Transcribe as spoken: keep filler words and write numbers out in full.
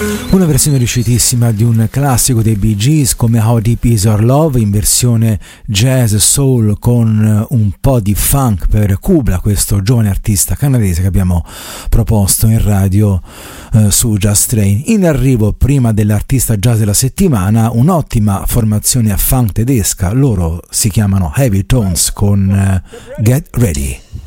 Una versione riuscitissima di un classico dei Bee Gees come How Deep Is Our Love, in versione jazz soul con un po' di funk per Kubla, questo giovane artista canadese che abbiamo proposto in radio eh, su Just Train. In arrivo, prima dell'artista jazz della settimana, un'ottima formazione a funk tedesca, loro si chiamano Heavy Tones con eh, Get Ready.